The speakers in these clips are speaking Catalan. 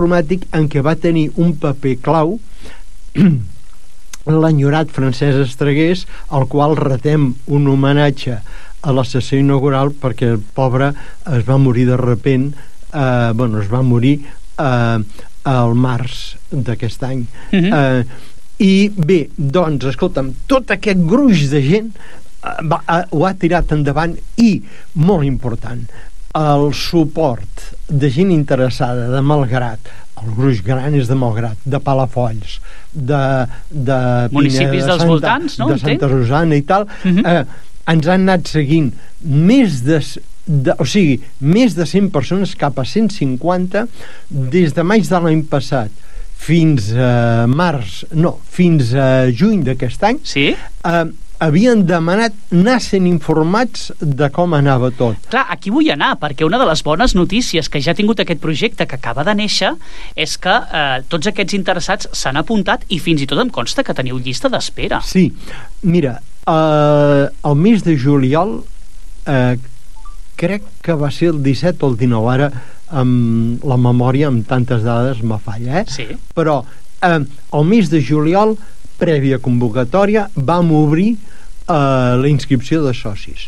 informàtic en què va tenir un paper clau l'enyorat Francesc Estragués, al qual retem un homenatge a la sessió inaugural, perquè el pobre es va morir de repent, es va morir al març d'aquest any. I bé, doncs, escolta'm, tot aquest gruix de gent ho ha tirat endavant i, molt important, el suport de gent interessada de Malgrat, el gruix gran és de Malgrat, de Palafolls, de municipis dels voltants, no? De Santa Rosana i tal, ens han anat seguint més de 100 persones, cap a 150, des de maig de l'any passat fins a fins a juny d'aquest any. Sí? Havien demanat anar sent informats de com anava tot. Clar, aquí vull anar, perquè una de les bones notícies que ja ha tingut aquest projecte que acaba de néixer és que tots aquests interessats s'han apuntat i fins i tot em consta que teniu llista d'espera. Sí, mira, el mes de juliol crec que va ser el 17 o el 19, ara amb la memòria amb tantes dades me falla, Sí. Però el mes de juliol, prèvia convocatòria, vam obrir la inscripció de socis.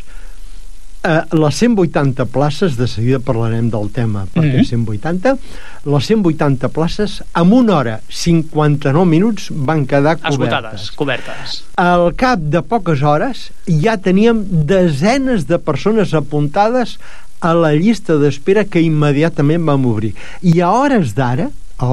Les 180 places, de seguida parlarem del tema, perquè 180, les 180 places, en 1 hora 59 minuts van quedar cobertes. Al cap de poques hores ja teníem desenes de persones apuntades a la llista d'espera que immediatament vam obrir. I a hores d'ara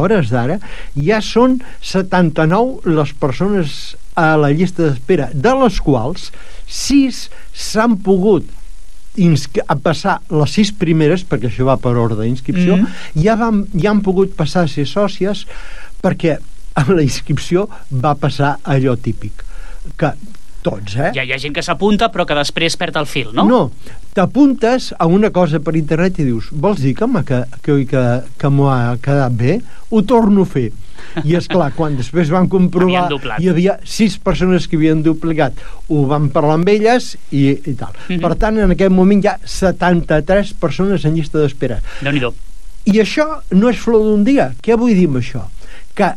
ja són 79 les persones a la llista d'espera, de les quals 6 s'han pogut a passar les 6 primeres, perquè això va per ordre d'inscripció, ja han pogut passar a ser sòcies, perquè la inscripció va passar allò típic, que tots, Ja hi ha gent que s'apunta però que després perd el fil, no? No, t'apuntes a una cosa per internet i dius, vols dir que m'ho ha quedat bé? Ho torno a fer. I esclar, quan després van comprovar, hi havia 6 persones que havien duplicat, ho van parlar amb elles i tal. Per tant, en aquest moment hi ha 73 persones en llista d'espera. Déu-n'hi-do. I això no és flor d'un dia. Què vull dir amb això? Que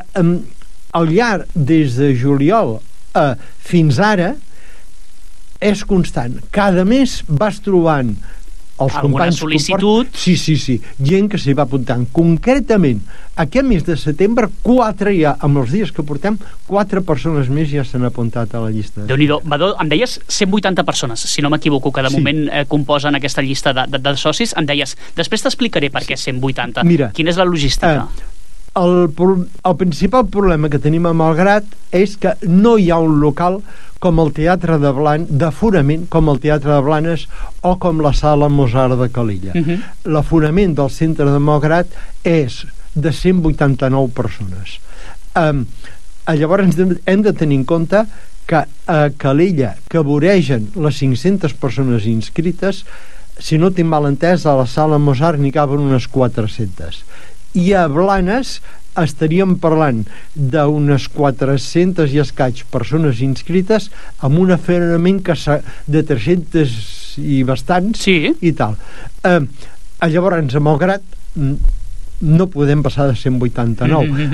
al llarg des de juliol fins ara és constant. Cada mes vas trobant els alguna companys sol·licitud. Sí, gent que s'hi va apuntant. Concretament, aquest mes de setembre, 4 ja, amb els dies que portem, 4 persones més ja s'han apuntat a la llista. Déu-n'hi-do. Badó, em deies 180 persones, si no m'equivoco, que de moment composen aquesta llista de socis. Em deies, després t'explicaré per què 180. Mira, quina és la logística? El principal problema que tenim a Malgrat és que no hi ha un local com el Teatre de Blanes, d'aforament, com el Teatre de Blanes o com la Sala Mozart de Calella. L'aforament del centre de Malgrat és de 189 persones. Llavors hem de tenir en compte que a Calella, que voregen les 500 persones inscrites, si no tinc mal entès, a la Sala Mozart n'hi caben unes 400. I a Blanes estaríem parlant d'unes 400 i escaig persones inscrites amb un aforament de 300 i bastants i tal. Llavors, a Malgrat no podem passar de 189.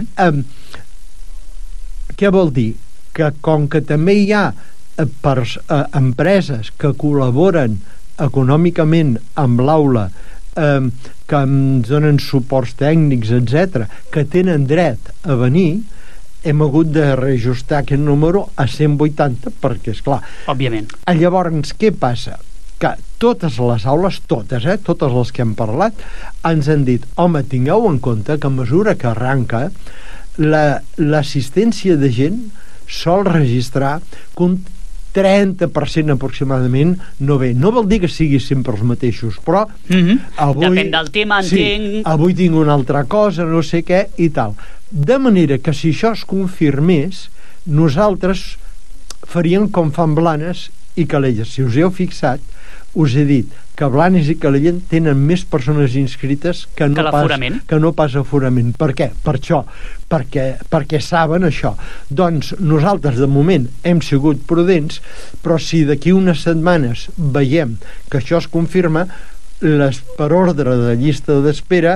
Què vol dir? Que com que també hi ha empreses que col·laboren econòmicament amb l'aula, que ens donen suports tècnics, etc., que tenen dret a venir, hem hagut de reajustar aquest número a 180, perquè, esclar... Òbviament. Llavors, què passa? Que totes les aules, totes les que hem parlat, ens han dit, home, tingueu en compte que a mesura que arranca, l'assistència de gent sol registrar que un 30% aproximadament no ve. No vol dir que sigui sempre els mateixos, però avui... Depèn del tema, entenc... Sí, avui tinc una altra cosa, no sé què, i tal. De manera que si això es confirmés, nosaltres faríem com fan Blanes i Calella. Si us heu fixat, us he dit que Blanes i Calella tenen més persones inscrites que no pas aforament. Per què? Per això. Perquè saben això. Doncs nosaltres de moment hem sigut prudents, però si d'aquí unes setmanes veiem que això es confirma, per ordre de llista d'espera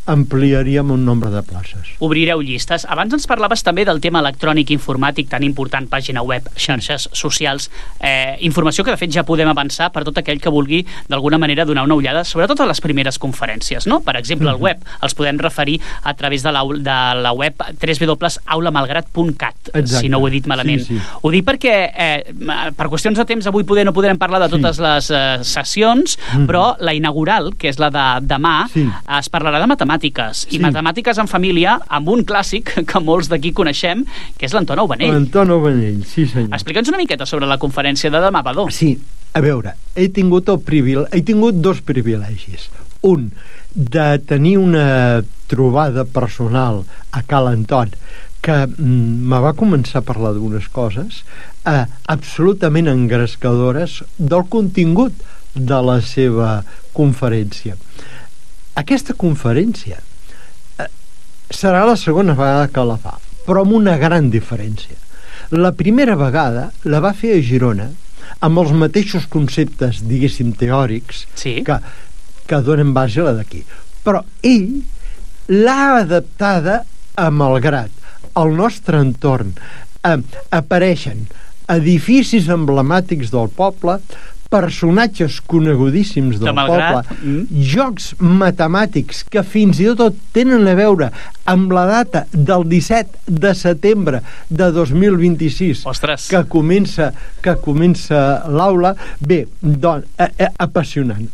ampliaríem un nombre de places. Obrireu llistes. Abans ens parlaves també del tema electrònic informàtic tan important, pàgina web, xarxes socials, informació que de fet ja podem avançar per tot aquell que vulgui d'alguna manera donar una ullada, sobretot a les primeres conferències, no? Per exemple, el web, els podem referir a través de la web www.aulamalgrat.cat, si no ho he dit malament. Sí. Ho dic perquè per qüestions de temps avui no podrem parlar de totes les sessions, però la inaugural, que és la de demà, es parlarà de matemàtiques, i matemàtiques en família amb un clàssic que molts d'aquí coneixem, que és l'Anton Aubanell. L'Anton Aubanell, sí senyor. Explica'ns una miqueta sobre la conferència de demà, Badó. Sí, a veure, he tingut dos privilegis. Un, de tenir una trobada personal a Ca l'Anton, que me va començar a parlar d'unes coses absolutament engrescadores del contingut de la seva conferència. Aquesta conferència serà la segona vegada que la fa, però amb una gran diferència. La primera vegada la va fer a Girona amb els mateixos conceptes, diguéssim, teòrics que donen base a la d'aquí. Però ell l'ha adaptada a Malgrat. Al nostre entorn apareixen edificis emblemàtics del poble, personatges conegudíssims del poble, jocs matemàtics que fins i tot tenen a veure amb la data del 17 de setembre de 2026. Ostres. que comença l'aula. Bé, doncs, apassionant.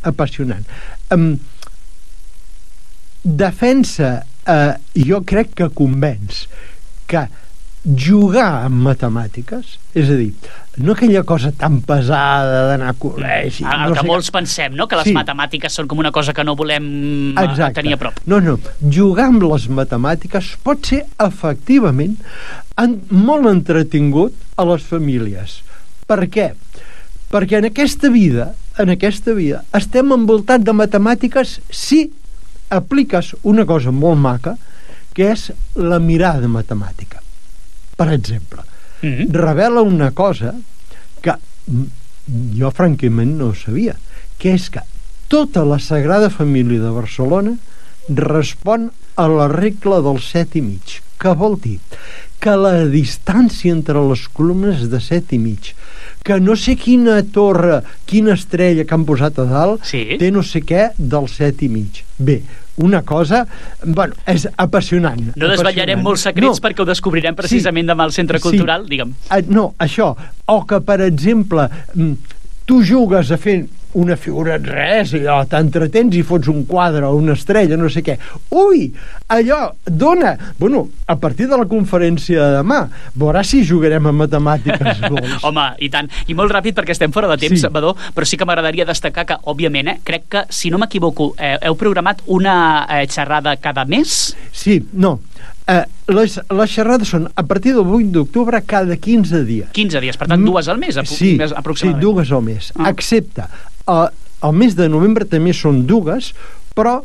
Defensa, jo crec que convenç que jugar amb matemàtiques, és a dir, no aquella cosa tan pesada d'anar a col·legi... El que molts pensem, no? Que les matemàtiques són com una cosa que no volem tenir a prop. No, jugar amb les matemàtiques pot ser efectivament molt entretingut a les famílies. Per què? Perquè en aquesta vida estem envoltats de matemàtiques si apliques una cosa molt maca, que és la mirada matemàtica. Per exemple, revela una cosa que jo francament no sabia, que és que tota la Sagrada Família de Barcelona respon a la regla del 7,5. Què vol dir? Que la distància entre les columnes és de 7,5, que no sé quina torre, quina estrella que han posat a dalt té no sé què del 7,5. Bé, una cosa, bueno, és apassionant. No desvetllarem molts secrets perquè ho descobrirem precisament demà al Centre Cultural, digue'm. No, això, o que per exemple tu jugues a fer una figura en res, allò, t'entretens i fots un quadre o una estrella, no sé què. Ui, allò dona... Bueno, a partir de la conferència de demà, veuràs si jugarem a matemàtiques. Home, i tant. I molt ràpid, perquè estem fora de temps, Badó, però sí que m'agradaria destacar que, òbviament, crec que, si no m'equivoco, heu programat una xerrada cada mes? Sí, no. Les xerrades són a partir del 8 d'octubre cada 15 dies. 15 dies, per tant, dues al mes, aproximadament. Sí, dues al mes. Excepte el mes de novembre també són dues, però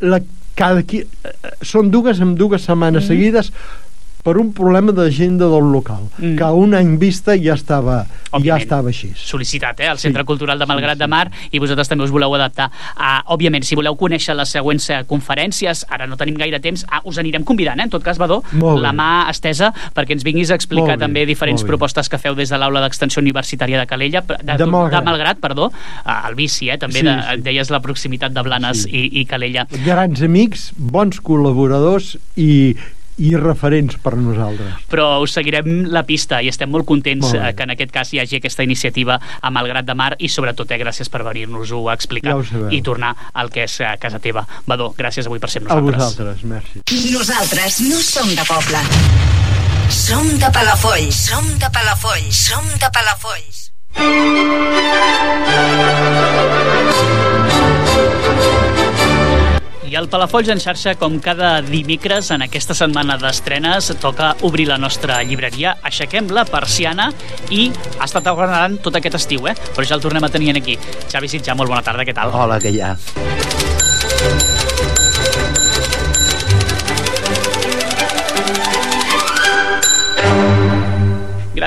són dues amb 2 setmanes seguides per un problema d'agenda del local, que un any vista ja estava així. Sol·licitat, al Centre Cultural de Malgrat de Mar, i vosaltres també us voleu adaptar. Òbviament, si voleu conèixer les següents conferències, ara no tenim gaire temps, us anirem convidant, en tot cas, Badó, la mà estesa, perquè ens vinguis a explicar també diferents propostes que feu des de l'Aula d'Extensió Universitària de Calella, de Malgrat, el vici, també deies la proximitat de Blanes i Calella. Grans amics, bons col·laboradors i referents per nosaltres. Però us seguirem la pista i estem molt contents que en aquest cas hi hagi aquesta iniciativa a Malgrat de Mar i sobretot gràcies per venir-nos-ho a explicar i tornar al que és casa teva. Badó, gràcies avui per ser amb nosaltres. A vosaltres, merci. Nosaltres no som de poble. Som de Palafolls. Som de Palafolls. Som de Palafolls. I al Palafolls en xarxa, com cada dimecres en aquesta setmana d'estrenes, toca obrir la nostra llibreria. Aixequem la persiana i ha estat aguardant tot aquest estiu, però ja el tornem a tenir aquí. Xavi Sitjà, molt bona tarda, què tal? Hola, què hi ha?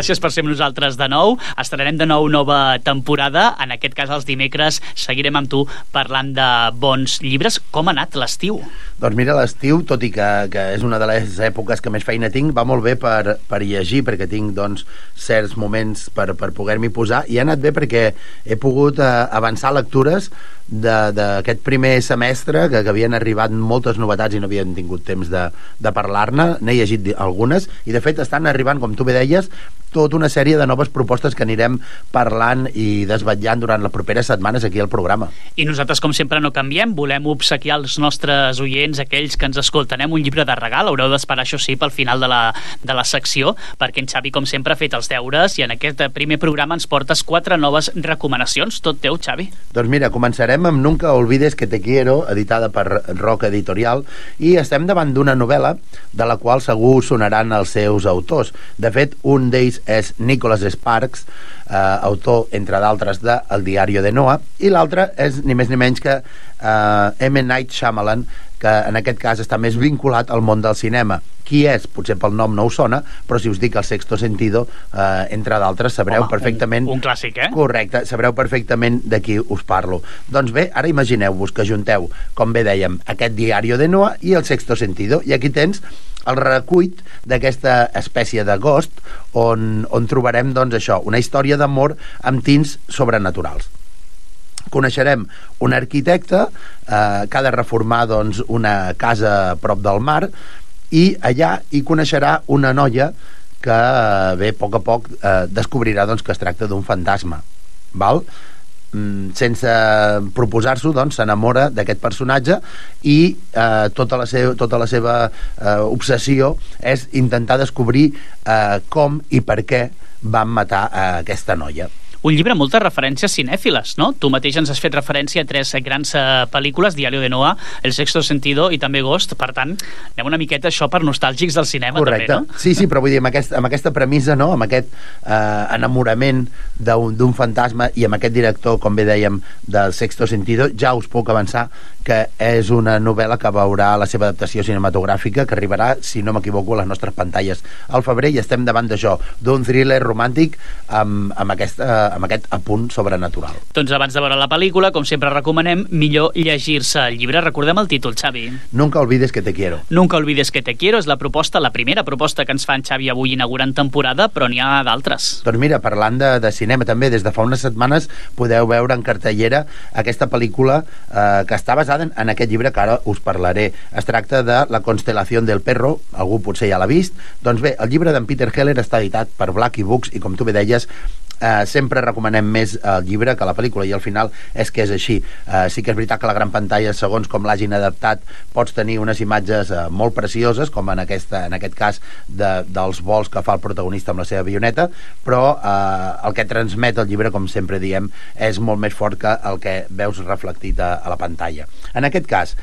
gràcies per ser amb nosaltres de nou. Estrenarem de nou nova temporada. En aquest cas, els dimecres, seguirem amb tu parlant de bons llibres. Com ha anat l'estiu? Doncs mira, l'estiu, tot i que és una de les èpoques que més feina tinc, va molt bé per llegir, perquè tinc doncs, certs moments per poder-m'hi posar, i ha anat bé perquè he pogut avançar lectures d'aquest primer semestre, que havien arribat moltes novetats i no havien tingut temps de parlar-ne. N'he llegit algunes, i de fet estan arribant, com tu bé deies, tota una sèrie de noves propostes que anirem parlant i desvetllant durant les properes setmanes aquí al programa. I nosaltres, com sempre, no canviem. Volem obsequiar als nostres oients, aquells que ens escolten, un llibre de regal. Haureu d'esperar, això sí, pel final de la secció, perquè en Xavi, com sempre, ha fet els deures i en aquest primer programa ens portes 4 noves recomanacions. Tot teu, Xavi. Doncs mira, començarem amb Nunca olvides que te quiero, editada per Roca Editorial, i estem davant d'una novel·la de la qual segur sonaran els seus autors. De fet, un d'ells és Nicholas Sparks, autor, entre d'altres, de El diario de Noah, i l'altre és ni més ni menys que M. Night Shyamalan, que en aquest cas està més vinculat al món del cinema. Qui és? Potser pel nom no us sona, però si us dic El sexto sentido, entre d'altres, sabreu perfectament... Un clàssic, eh? Correcte, sabreu perfectament de qui us parlo. Doncs bé, ara imagineu-vos que junteu, com bé dèiem, aquest diario de Noah i El sexto sentido, i aquí tens el recull d'aquesta espècie de Ghost, on trobarem, doncs, això, una història d'amor amb tints sobrenaturals. Coneixerem un arquitecte que ha de reformar, doncs, una casa a prop del mar, i allà hi coneixerà una noia que bé, a poc descobrirà, doncs, que es tracta d'un fantasma, val? Sense proposar-s'ho, doncs, s'enamora d'aquest personatge, i tota la seva obsessió és intentar descobrir com i per què van matar aquesta noia. Un llibre amb moltes referències cinèfiles, no? Tu mateix ens has fet referència a 3 grans pel·lícules, Diario de Noah, El sexto sentido i també Ghost. Per tant, anem una miqueta això per nostàlgics del cinema. Correcte. També, no? Sí, però vull dir, amb aquesta premissa, no? Amb aquest enamorament d'un fantasma, i amb aquest director, com bé dèiem, del sexto sentido, ja us puc avançar que és una novel·la que veurà la seva adaptació cinematogràfica, que arribarà, si no m'equivoco, a les nostres pantalles al febrer, i estem davant d'això, d'un thriller romàntic amb aquest apunt sobrenatural. Doncs abans de veure la pel·lícula, com sempre recomanem, millor llegir-se el llibre. Recordem el títol, Xavi. Nunca olvides que te quiero. Nunca olvides que te quiero és la primera proposta que ens fa en Xavi avui inaugurant temporada, però n'hi ha d'altres. Doncs mira, parlant de cinema també, des de fa unes setmanes podeu veure en cartellera aquesta pel·lícula que està basada en aquest llibre que ara us parlaré. Es tracta de La constelación del perro, algú potser ja l'ha vist. Doncs bé, el llibre d'en Peter Heller està editat per Blackie Books, i com tu bé deies, sempre recomanem més el llibre que la pel·lícula, i al final és que és així. Sí que és veritat que la gran pantalla, segons com l'hagin adaptat, pots tenir unes imatges molt precioses, com en aquest cas dels vols que fa el protagonista amb la seva avioneta, però el que transmet el llibre, com sempre diem, és molt més fort que el que veus reflectit a la pantalla. En aquest cas,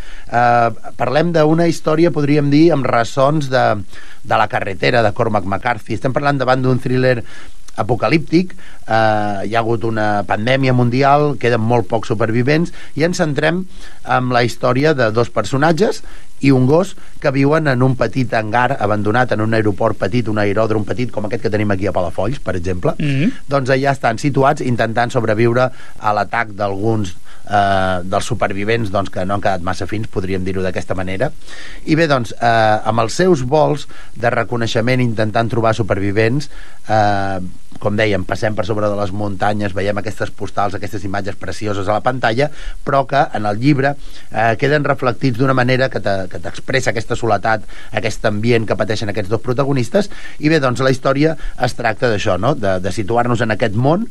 parlem d'una història, podríem dir, amb ressons de La carretera, de Cormac McCarthy. Estem parlant davant d'un thriller apocalíptic, hi ha hagut una pandèmia mundial, queden molt pocs supervivents, i ens centrem en la història de 2 personatges i un gos que viuen en un petit hangar abandonat, en un aeroport petit, un aeròdrom petit, com aquest que tenim aquí a Palafolls, per exemple. Doncs allà estan situats intentant sobreviure a l'atac d'alguns dels supervivents, doncs, que no han quedat massa fins, podríem dir-ho d'aquesta manera. I bé, doncs, amb els seus vols de reconeixement intentant trobar supervivents, com dèiem, passem per sobre de les muntanyes, veiem aquestes postals, aquestes imatges precioses a la pantalla, però que en el llibre queden reflectits d'una manera que t'expressa aquesta soledat, aquest ambient que pateixen aquests 2 protagonistes. I bé, doncs, la història es tracta d'això, no? De situar-nos en aquest món,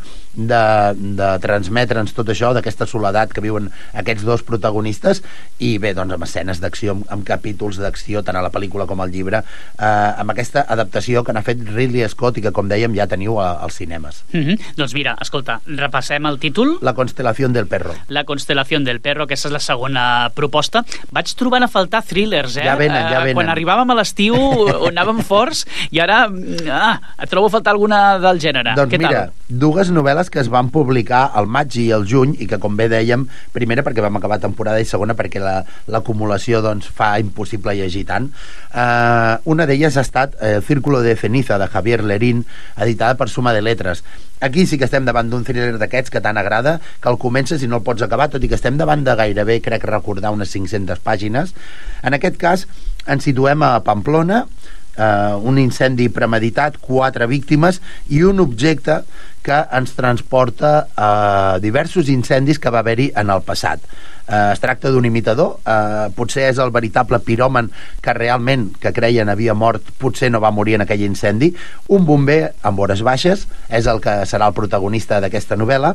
de transmetre'ns tot això, d'aquesta soledat que viuen aquests 2 protagonistes, i bé, doncs, amb escenes d'acció, amb capítols d'acció, tant a la pel·lícula com al llibre, amb aquesta adaptació que n'ha fet Ridley Scott, i que, com dèiem, ja teniu a als cinemes. Doncs mira, escolta, repassem el títol. La constelación del perro. La constelación del perro, aquesta és la segona proposta. Vaig trobant a faltar thrillers, Ja venen. Quan arribàvem a l'estiu anàvem forts i ara trobo a faltar alguna del gènere. Doncs Què mira, tal? dues novel·les que es van publicar al maig i al juny i que, com bé dèiem, primera perquè vam acabar temporada i segona perquè l'acumulació doncs, fa impossible llegir tant. Una d'elles ha estat El Círculo de Ceniza, de Javier Lerín, editada per Suma de Lettres. Aquí sí que estem davant d'un thriller d'aquests que tant agrada, que el comences i no el pots acabar, tot i que estem davant de gairebé, crec recordar, unes 500 pàgines. En aquest cas ens situem a Pamplona, un incendi premeditat, 4 víctimes i un objecte que ens transporta a diversos incendis que va haver-hi en el passat. Es tracta d'un imitador, potser és el veritable piròman que realment, que creien havia mort, potser no va morir en aquell incendi. Un bomber amb hores baixes és el que serà el protagonista d'aquesta novel·la.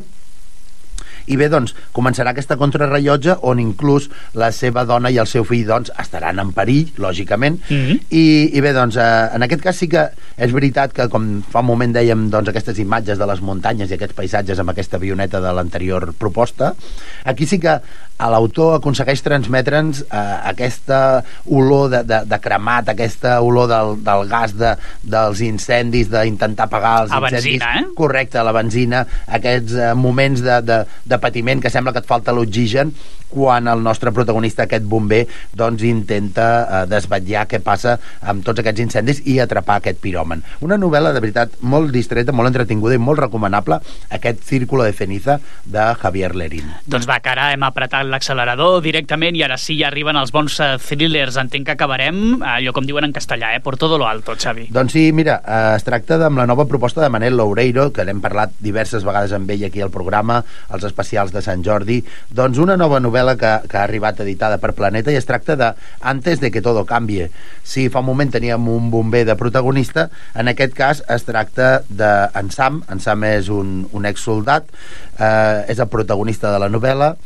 I bé, doncs, començarà aquesta contrarrellotge on inclús la seva dona i el seu fill, doncs, estaran en perill, lògicament. I bé, doncs, en aquest cas sí que és veritat que, com fa un moment dèiem, doncs, aquestes imatges de les muntanyes i aquests paisatges amb aquesta avioneta de l'anterior proposta, aquí sí que l'autor aconsegueix transmetre'ns aquesta olor de cremat, aquesta olor del gas dels incendis, d'intentar apagar els incendis. Benzina, Correcte, la benzina, aquests moments de patiment que sembla que et falta l'oxigen quan el nostre protagonista, aquest bomber, doncs intenta desvetllar què passa amb tots aquests incendis i atrapar aquest piròman. Una novel·la de veritat molt distreta, molt entretinguda i molt recomanable, aquest Círculo de Ceniza de Javier Lerín. Doncs va, que ara hem apretat l'accelerador directament i ara sí ja arriben els bons thrillers. Entenc que acabarem, allò com diuen en castellà, por todo lo alto, Xavi. Doncs sí, mira, es tracta amb la nova proposta de Manel Loureiro, que n'hem parlat diverses vegades amb ell aquí al programa, als especials de Sant Jordi. Doncs una nova novel·la que ha arribat editada per Planeta i es tracta de Antes de que todo cambie. Si fa un moment teníem un bomber de protagonista, en aquest cas es tracta d'en Sam. En Sam és un exsoldat, és el protagonista de la novel·la.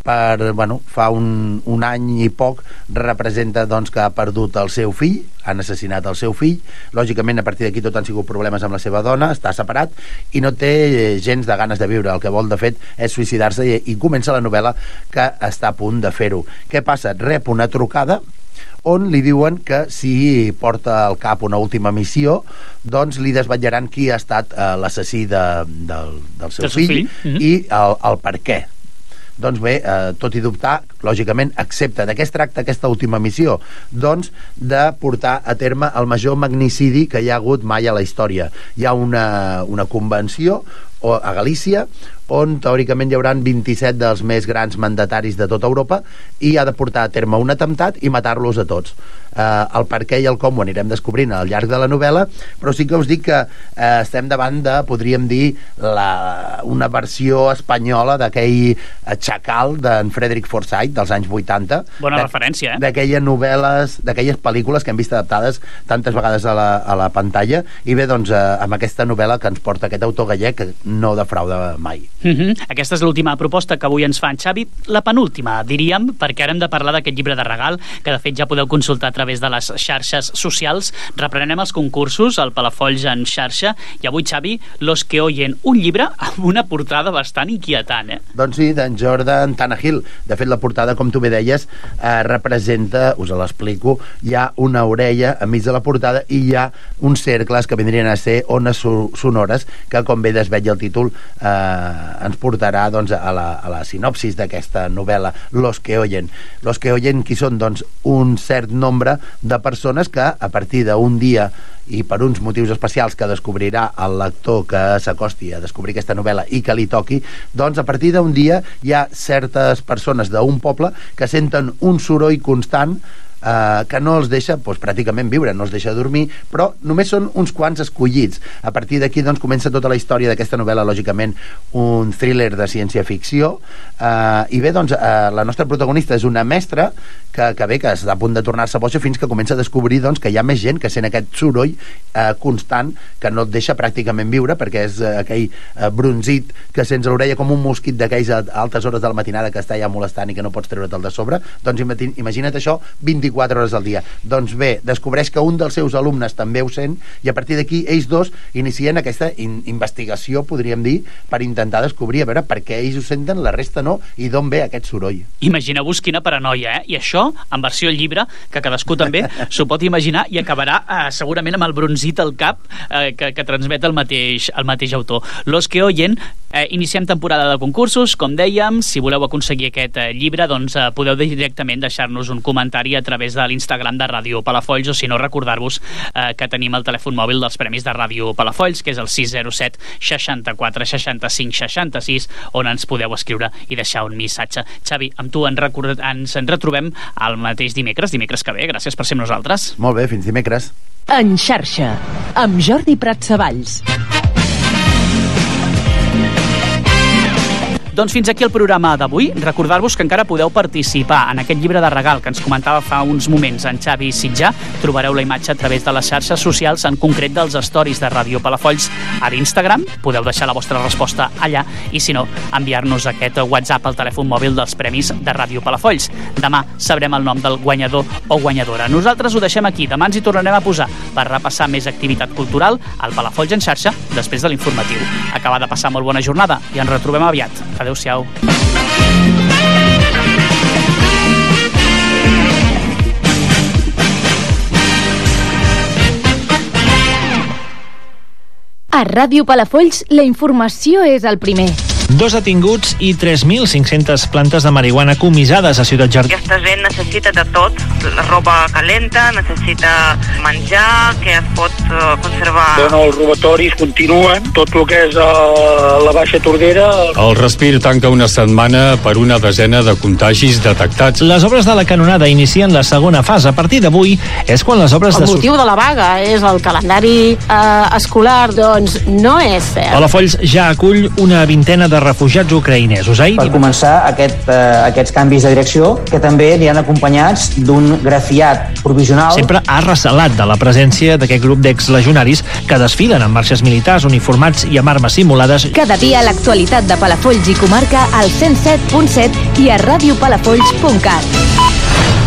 Fa un any i poc representa doncs, que ha perdut el seu fill, han assassinat el seu fill. Lògicament, a partir d'aquí tot han sigut problemes amb la seva dona, està separat i no té gens de ganes de viure. El que vol, de fet, és suïcidar-se i comença la novel·la que està a punt de fer-ho. Què passa? Rep una trucada on li diuen que si porta al cap una última missió, doncs li desvetllaran qui ha estat l'assassí del seu fill i el per què. Doncs bé, tot i dubtar, lògicament accepta. De què es tracta aquesta última missió? Doncs de portar a terme el major magnicidi que hi ha hagut mai a la història. Hi ha una convenció a Galícia on teòricament hi haurà 27 dels més grans mandataris de tota Europa i ha de portar a terme un atemptat i matar-los a tots. El per què i el com ho anirem descobrint al llarg de la novel·la, però sí que us dic que estem davant de, podríem dir, una versió espanyola d'aquell Chacal d'en Frederick Forsyth dels anys 80. Bona referència, D'aquelles novel·les, d'aquelles pel·lícules que hem vist adaptades tantes vegades a la pantalla. I bé, doncs, amb aquesta novel·la que ens porta aquest autor gallec que no defrauda mai. Aquesta és l'última proposta que avui ens fa en Xavi, la penúltima, diríem, perquè ara hem de parlar d'aquest llibre de regal, que de fet ja podeu consultar a través de les xarxes socials. Reprenem els concursos, el Palafolls en xarxa, i avui, Xavi, Los que oyen, un llibre amb una portada bastant inquietant, Doncs sí, d'en Jordan Tannehill. De fet, la portada, com tu bé deies, representa, us l'explico, hi ha una orella enmig de la portada i hi ha uns cercles que vindrien a ser ones sonores que, com bé desvetlla el títol, ens portarà doncs, a la sinopsis d'aquesta novel·la, Los que oyen. Los que oyen, qui són? Doncs un cert nombre de persones que, a partir d'un dia i per uns motius especials que descobrirà el lector que s'acosti a descobrir aquesta novel·la i que li toqui, doncs a partir d'un dia hi ha certes persones d'un poble que senten un soroll constant que no els deixa pràcticament viure, no els deixa dormir, però només són uns quants escollits. A partir d'aquí doncs, comença tota la història d'aquesta novel·la, lògicament un thriller de ciència-ficció, i bé, doncs, la nostra protagonista és una mestra que està a punt de tornar-se boja fins que comença a descobrir doncs, que hi ha més gent que sent aquest soroll constant que no et deixa pràcticament viure, perquè és aquell bronzit que sents a l'orella com un mosquit d'aquells a altes hores de la matinada que està ja molestant i que no pots treure'l de sobre. Doncs imagina't això 24 24 hores al dia. Doncs bé, descobreix que un dels seus alumnes també ho sent, i a partir d'aquí ells dos inicien aquesta investigació, podríem dir, per intentar descobrir a veure per què ells ho senten, la resta no, i d'on ve aquest soroll. Imagineu-vos quina paranoia, I això, en versió llibre, que cadascú també s'ho pot imaginar, i acabarà segurament amb el bronzit al cap que transmet el mateix autor. Los que oyen, iniciem temporada de concursos, com dèiem. Si voleu aconseguir aquest llibre, doncs podeu directament deixar-nos un comentari a través de l'Instagram de Ràdio Palafolls, o si no, recordar-vos que tenim el telèfon mòbil dels Premis de Ràdio Palafolls, que és el 607 64 65 66, on ens podeu escriure i deixar un missatge. Xavi, amb tu ens retrobem el mateix dimecres que ve. Gràcies per ser amb nosaltres. Molt bé, fins dimecres. En xarxa, amb Jordi Pratsavalls. Doncs fins aquí el programa d'avui. Recordar-vos que encara podeu participar en aquest llibre de regal que ens comentava fa uns moments en Xavi Sitjà. Trobareu la imatge a través de les xarxes socials, en concret dels stories de Ràdio Palafolls a l'Instagram. Podeu deixar la vostra resposta allà i, si no, enviar-nos aquest WhatsApp al telèfon mòbil dels Premis de Ràdio Palafolls. Demà sabrem el nom del guanyador o guanyadora. Nosaltres ho deixem aquí. Demà ens hi tornarem a posar per repassar més activitat cultural al Palafolls en xarxa després de l'informatiu. Acaba de passar molt bona jornada i ens retrobem aviat. Adéu-siau. A Ràdio Palafolls, la informació és el primer. 2 detinguts i 3.500 plantes de marihuana comissades a Ciutat Jardí. Aquesta gent necessita de tot, la roba calenta, necessita menjar, que es pot conservar. Bueno, els robatoris continuen, tot el que és la Baixa Tordera. El Respir tanca una setmana per una desena de contagis detectats. Les obres de la canonada inicien la segona fase. A partir d'avui és quan les obres El motiu de la vaga és el calendari escolar, doncs no és cert. Palafolls ja acull una vintena de refugiats ucraïnesos. Per començar aquests canvis de direcció, que també aniran acompanyats d'un grafiat provisional. Sempre ha recelat de la presència d'aquest grup d'exlegionaris que desfilen amb marxes militars uniformats i amb armes simulades. Cada dia l'actualitat de Palafolls i comarca al 107.7 i a radiopalafolls.cat.